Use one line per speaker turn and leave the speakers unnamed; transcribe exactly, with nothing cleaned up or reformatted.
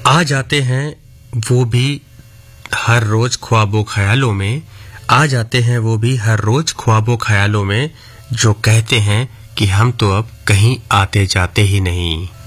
आ जाते हैं वो भी हर रोज ख्वाबों ख्यालों में, आ जाते हैं वो भी हर रोज ख्वाबों ख्यालों में, जो कहते हैं कि हम तो अब कहीं आते जाते ही नहीं।